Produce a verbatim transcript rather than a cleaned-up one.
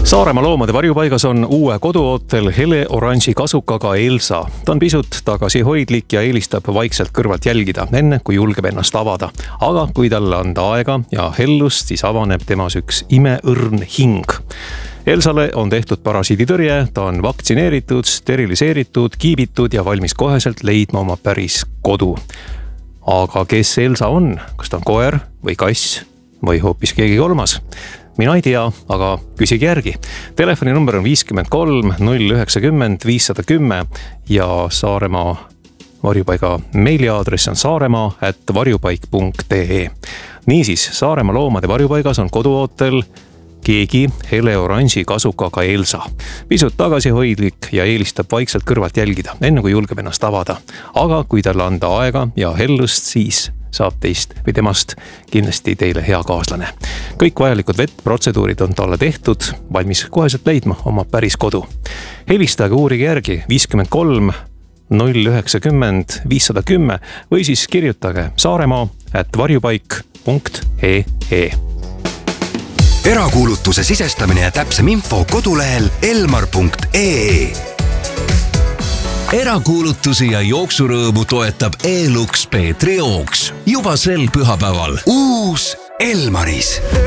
Saaremaa loomade varjupaigas on uue koduootel hele oranži kasukaga Elsa. Ta on pisut tagasihoidlik ja eelistab vaikselt kõrvalt jälgida, enne kui julgeb ennast avada. Aga kui talle anda aega ja hellust, siis avaneb temas üks imeõrn hing. Elsale on tehtud parasiiditõrje, ta on vaktsineeritud, steriliseeritud, kiibitud ja valmis koheselt leidma oma päris kodu. Aga kes Elsa on? Kas ta on koer või kass või hoopis keegi kolmas? Mina ei tea, aga küsigi järgi. Telefoninumber on viiskümmend kolm null üheksakümmend viissada kümme ja Saaremaa varjupaiga meiliaadress on saaremaa at varjupaik punkt ee. Niisiis, Saaremaa loomade varjupaigas on koduootel keegi hele oranži kasukaga Elsa. Pisut tagasihoidlik ja eelistab vaikselt kõrvalt jälgida, enne kui julgeb ennast avada. Aga kui talle anda aega ja hellust, siis saab teist või temast kindlasti teile hea kaaslane. Kõik vajalikud vettprotseduurid on talle tehtud, valmis koheselt leidma oma päris kodu. Helistage uurige järgi viiskümmend kolm null üheksakümmend viissada kümme või siis kirjutage saaremaa at varjupaik punkt ee. Erakuulutuse sisestamine ja täpsem info kodulehel elmar punkt ee. Erakuulutusi ja jooksurõõmu toetab E-Lux Peetri jooks. Juba sel pühapäeval. Uus Elmaris.